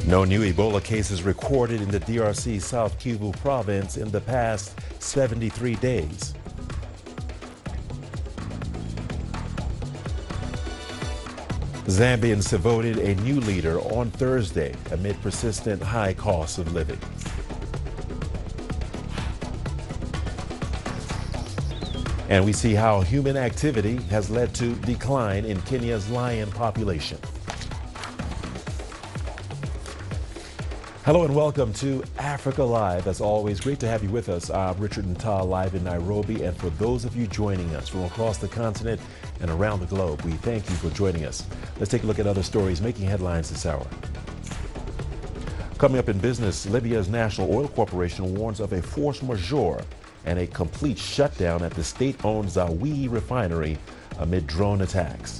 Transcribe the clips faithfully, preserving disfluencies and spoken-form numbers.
No new Ebola cases recorded in the D R C South Kivu province in the past seventy-three days. Zambians voted a new leader on Thursday amid persistent high costs of living. And we see how human activity has led to decline in Kenya's lion population. Hello and welcome to Africa Live. As always, great to have you with us. I'm Richard Ntal, live in Nairobi. And for those of you joining us from across the continent and around the globe, we thank you for joining us. Let's take a look at other stories making headlines this hour. Coming up in business, Libya's National Oil Corporation warns of a force majeure and a complete shutdown at the state-owned Zawiya refinery amid drone attacks.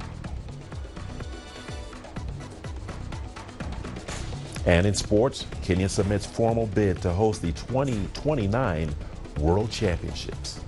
And in sports, Kenya submits formal bid to host the twenty twenty-nine World Championships.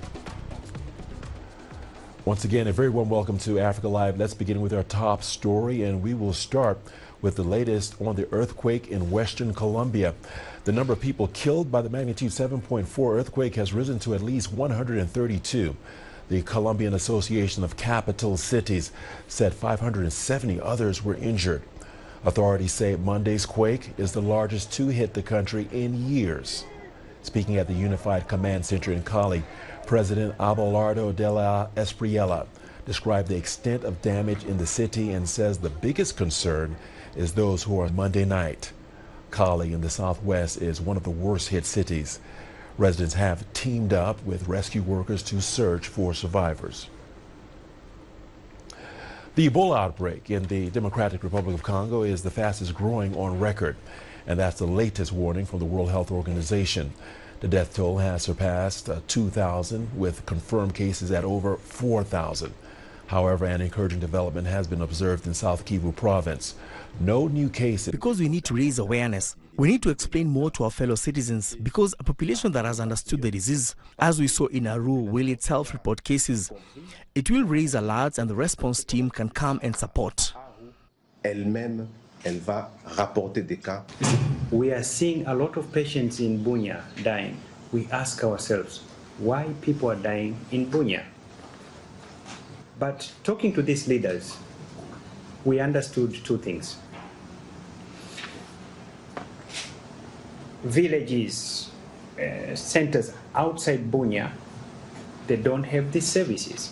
Once again, a very warm welcome to Africa Live. Let's begin with our top story, and we will start with the latest on the earthquake in Western Colombia. The number of people killed by the magnitude seven point four earthquake has risen to at least one hundred thirty-two. The Colombian Association of Capital Cities said five hundred seventy others were injured. Authorities say Monday's quake is the largest to hit the country in years. Speaking at the Unified Command Center in Cali, President Abelardo de la Espriella described the extent of damage in the city and says the biggest concern is those who are Monday night. Cali in the southwest is one of the worst hit cities. Residents have teamed up with rescue workers to search for survivors. The Ebola outbreak in the Democratic Republic of Congo is the fastest growing on record, and that's the latest warning from the World Health Organization. The death toll has surpassed uh, two thousand, with confirmed cases at over four thousand. However, an encouraging development has been observed in South Kivu province. No new cases. Because we need to raise awareness, we need to explain more to our fellow citizens, because a population that has understood the disease, as we saw in Aru, will itself report cases. It will raise alerts and the response team can come and support. Elle-même, elle va rapporter des cas. We are seeing a lot of patients in Bunia dying. We ask ourselves, why people are dying in Bunia? But talking to these leaders, we understood two things. Villages, uh, centers outside Bunia, they don't have these services.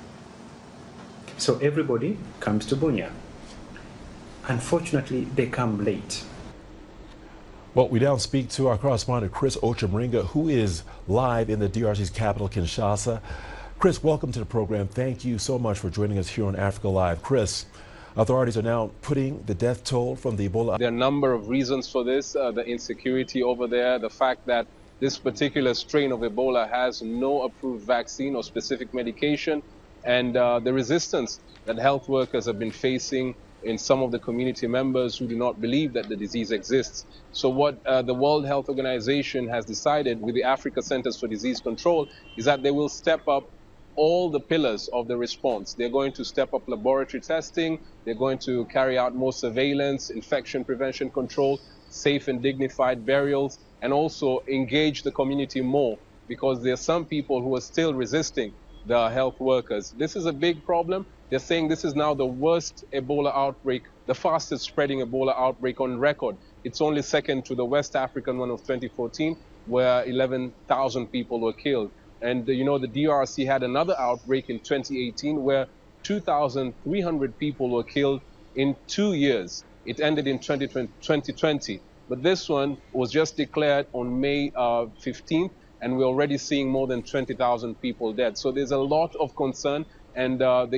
So everybody comes to Bunia. Unfortunately, they come late. Well, we now speak to our correspondent, Chris Ochemringa, who is live in the D R C's capital, Kinshasa. Chris, welcome to the program. Thank you so much for joining us here on Africa Live. Chris, authorities are now putting the death toll from the Ebola. There are a number of reasons for this, uh, the insecurity over there, the fact that this particular strain of Ebola has no approved vaccine or specific medication, and uh, the resistance that health workers have been facing in some of the community members who do not believe that the disease exists. So what uh, the World Health Organization has decided with the Africa Centers for Disease Control is that they will step up all the pillars of the response. They're going to step up laboratory testing, they're going to carry out more surveillance, infection prevention control, safe and dignified burials, and also engage the community more, because there are some people who are still resisting the health workers. This is a big problem. They're saying this is now the worst Ebola outbreak, the fastest spreading Ebola outbreak on record. It's only second to the West African one of twenty fourteen, where eleven thousand people were killed. And, uh, you know, the D R C had another outbreak in twenty eighteen where two thousand three hundred people were killed in two years. It ended in twenty twenty. But this one was just declared on May uh, fifteenth, and we're already seeing more than twenty thousand people dead. So there's a lot of concern, and uh, the